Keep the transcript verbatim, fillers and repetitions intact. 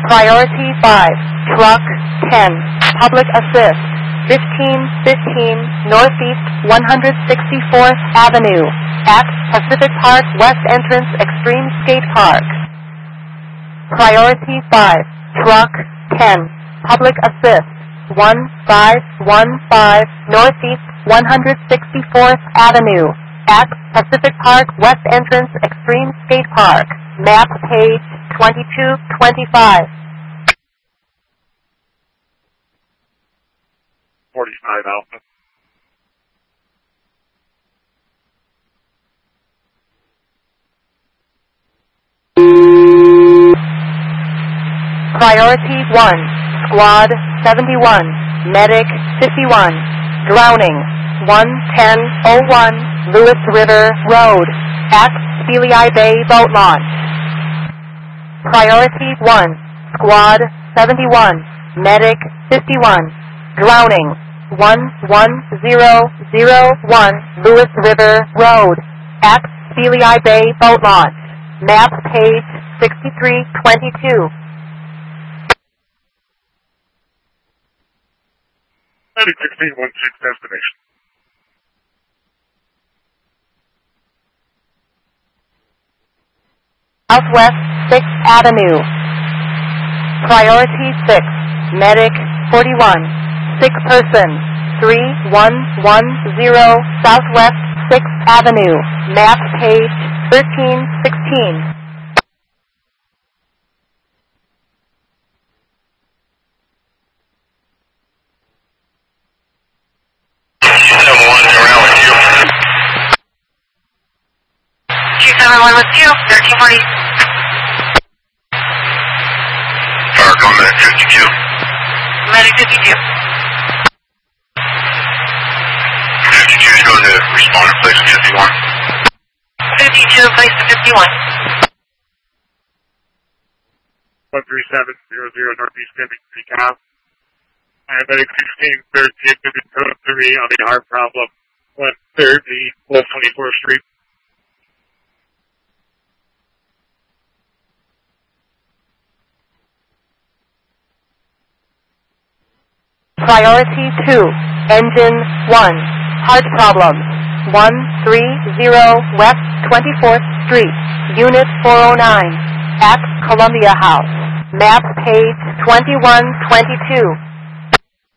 Priority five, Truck ten, Public Assist, fifteen fifteen Northeast one hundred sixty-fourth Avenue, at Pacific Park West Entrance Extreme Skate Park. Priority five, Truck ten, Public Assist, one five one five Northeast one hundred sixty-fourth Avenue, at Pacific Park West Entrance Extreme Skate Park. Map page twenty-two twenty-five. forty-five Alpha. Priority one, Squad seventy-one, Medic fifty-one, Drowning, one ten oh one Lewis River Road, at Spili Bay Boat Launch. Priority one, Squad seventy-one, Medic fifty-one, Drowning, one one zero zero one Lewis River Road, at Spili Bay Boat Launch. Map page sixty-three twenty-two. Medic sixteen one six destination. Southwest sixth Avenue. Priority six, Medic forty-one, sick person, three one one zero Southwest sixth Avenue, map page thirteen sixteen. two seven one with you, thirteen forty. Park on Medic fifty-two. Medic fifty-two. fifty-two is going to respond to place fifty-one. fifty-two, place to fifty-one. one three seven zero zero Northeast Tennessee Cow. And Medic sixteen thirteen code three on the hard problem. one thirty West twenty-fourth Street. Priority two, Engine one, Heart Problems, one three zero West twenty-fourth Street, Unit four oh nine, at Columbia House. Map page twenty-one twenty-two.